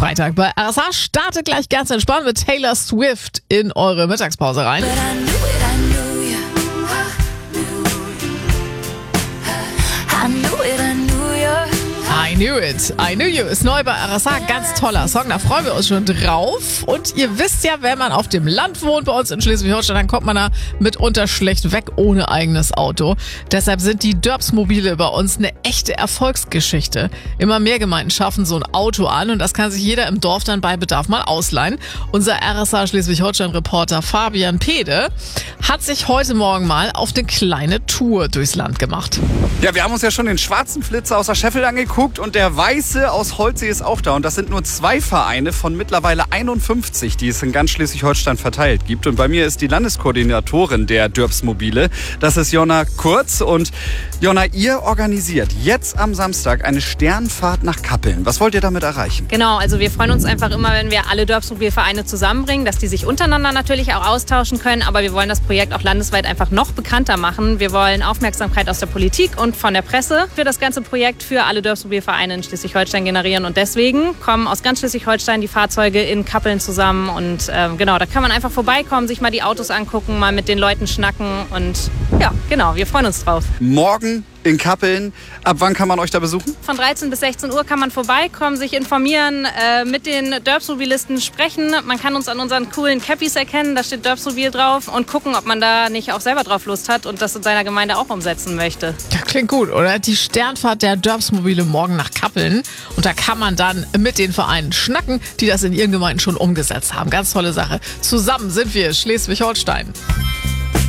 Freitag bei RSA startet gleich ganz entspannt mit Taylor Swift in eure Mittagspause rein. I knew it, I knew you ist neu bei RSA, ganz toller Song, da freuen wir uns schon drauf. Und ihr wisst ja, wenn man auf dem Land wohnt bei uns in Schleswig-Holstein, dann kommt man da mitunter schlecht weg ohne eigenes Auto. Deshalb sind die Dörbs-Mobile bei uns eine echte Erfolgsgeschichte. Immer mehr Gemeinden schaffen so ein Auto an und das kann sich jeder im Dorf dann bei Bedarf mal ausleihen. Unser RSA Schleswig-Holstein-Reporter Fabian Pede hat sich heute Morgen mal auf eine kleine Tour durchs Land gemacht. Ja, wir haben uns ja schon den schwarzen Flitzer aus der Scheffel angeguckt und der weiße aus Holzsee ist auch da. Und das sind nur 2 Vereine von mittlerweile 51, die es in ganz Schleswig-Holstein verteilt gibt. Und bei mir ist die Landeskoordinatorin der Dörbs-Mobile. Das ist Jonna Kurz. Und Jonna, ihr organisiert jetzt am Samstag eine Sternfahrt nach Kappeln. Was wollt ihr damit erreichen? Genau, also wir freuen uns einfach immer, wenn wir alle Dörbs-Mobilvereine zusammenbringen, dass die sich untereinander natürlich auch austauschen können. Aber wir wollen das Projekt auch landesweit einfach noch bekannter machen. Wir wollen Aufmerksamkeit aus der Politik und von der Presse für das ganze Projekt für alle Dörbs-Mobilvereine in Schleswig-Holstein generieren. Und deswegen kommen aus ganz Schleswig-Holstein die Fahrzeuge in Kappeln zusammen. Und genau, da kann man einfach vorbeikommen, sich mal die Autos angucken, mal mit den Leuten schnacken. Und ja, genau, wir freuen uns drauf. Morgen in Kappeln. Ab wann kann man euch da besuchen? Von 13 bis 16 Uhr kann man vorbeikommen, sich informieren, mit den Dörbs-Mobilisten sprechen. Man kann uns an unseren coolen Cappies erkennen, da steht Dörbs-Mobil drauf und gucken, ob man da nicht auch selber drauf Lust hat und das in seiner Gemeinde auch umsetzen möchte. Ja, klingt gut, oder? Die Sternfahrt der Dörbs-Mobile morgen nach Kappeln. Und da kann man dann mit den Vereinen schnacken, die das in ihren Gemeinden schon umgesetzt haben. Ganz tolle Sache. Zusammen sind wir Schleswig-Holstein.